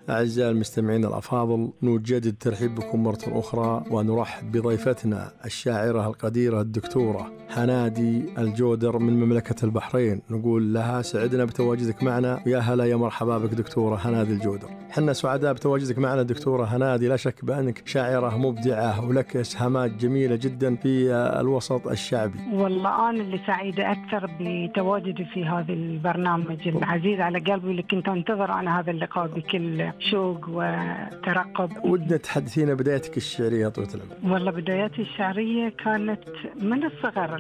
أعزائي المستمعين الأفاضل، نجدد الترحيب بكم مرة أخرى ونرحب بضيفتنا الشاعرة القديرة الدكتورة هنادي الجودر من مملكة البحرين. نقول لها سعدنا بتواجدك معنا، ويا هلا يا مرحبا بك دكتورة هنادي الجودر. حنا سعداء بتواجدك معنا دكتورة هنادي، لا شك بأنك شاعرة مبدعة ولك إسهامات جميلة جدا في الوسط الشعبي. والله أنا اللي سعيدة أكثر بتواجدي في هذا البرنامج العزيز على قلبي، اللي كنت أنتظر أنا هذا اللقاء بكل شوق وترقب. ودنا تحدثينا بدايتك الشعرية طويلة العمر. والله بداياتي الشعرية كانت من الصغر.